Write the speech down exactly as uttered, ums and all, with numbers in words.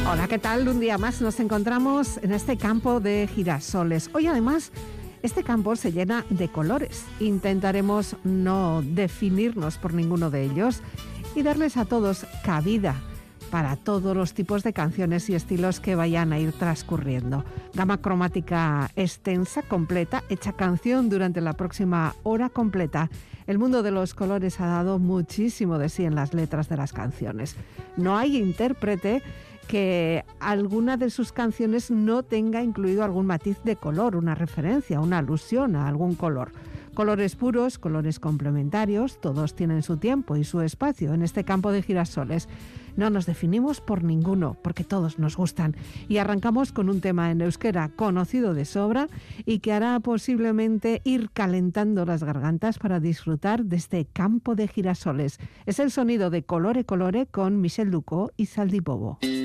Hola, ¿qué tal? Un día más nos encontramos en este campo de girasoles. Hoy además este campo se llena de colores. Intentaremos no definirnos por ninguno de ellos y darles a todos cabida para todos los tipos de canciones y estilos que vayan a ir transcurriendo. Gama cromática extensa, completa, hecha canción durante la próxima hora completa. El mundo de los colores ha dado muchísimo de sí en las letras de las canciones. No hay intérprete que alguna de sus canciones no tenga incluido algún matiz de color, una referencia, una alusión a algún color. Colores puros, colores complementarios, todos tienen su tiempo y su espacio en este campo de girasoles. No nos definimos por ninguno, porque todos nos gustan. Y arrancamos con un tema en euskera conocido de sobra y que hará posiblemente ir calentando las gargantas para disfrutar de este campo de girasoles. Es el sonido de Colore Colore con Michel Ducó y Saldi Bobo.